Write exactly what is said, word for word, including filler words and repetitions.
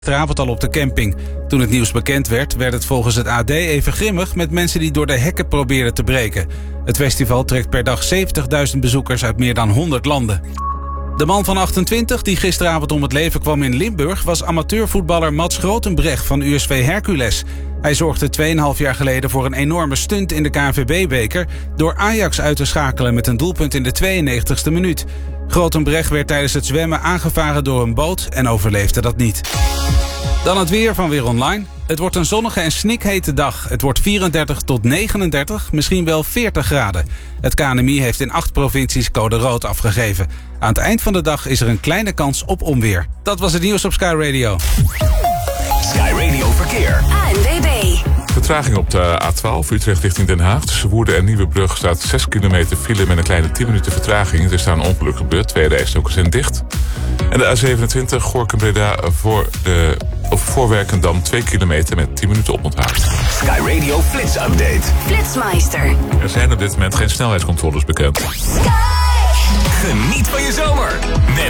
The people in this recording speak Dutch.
Gisteravond al op de camping. Toen het nieuws bekend werd, werd het volgens het A D even grimmig met mensen die door de hekken probeerden te breken. Het festival trekt per dag zeventigduizend bezoekers uit meer dan honderd landen. De man van achtentwintig die gisteravond om het leven kwam in Limburg was amateurvoetballer Mats Grotenbrecht van U S V Hercules. Hij zorgde tweeënhalf jaar geleden voor een enorme stunt in de K N V B-beker door Ajax uit te schakelen met een doelpunt in de tweeënnegentigste minuut. Grotenbrecht werd tijdens het zwemmen aangevaren door een boot en overleefde dat niet. Dan het weer van Weer Online. Het wordt een zonnige en snikhete dag. Het wordt vierendertig tot negenendertig, misschien wel veertig graden. Het K N M I heeft in acht provincies code rood afgegeven. Aan het eind van de dag is er een kleine kans op onweer. Dat was het nieuws op Sky Radio. Sky Radio Verkeer. A N W B. Vertraging op de A twaalf Utrecht richting Den Haag. Tussen Woerden en Nieuwebrug staat zes kilometer file met een kleine tien minuten vertraging. Er is daar een ongeluk gebeurd. Twee rijstroken zijn dicht. En de A zevenentwintig Gorinchem-Breda voor de of voor Werkendam twee kilometer met tien minuten oponthoud. Sky Radio Flits Update. Flitsmeister. Er zijn op dit moment geen snelheidscontroles bekend. Sky. Geniet van je zomer met